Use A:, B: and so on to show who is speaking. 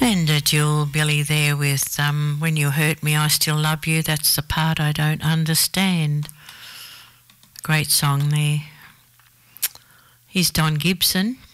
A: And Jill Billy there with When You Hurt Me, I Still Love You. That's the part I don't understand. Great song there. Here's Don Gibson.